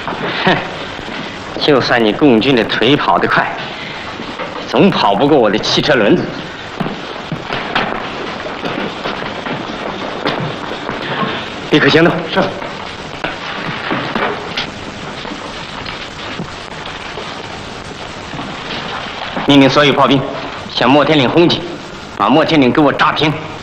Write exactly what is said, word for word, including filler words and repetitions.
哼，就算你共军的腿跑得快，总跑不过我的汽车轮子。立刻行动。是。命令所有炮兵向莫天岭轰击，把莫天岭给我炸平。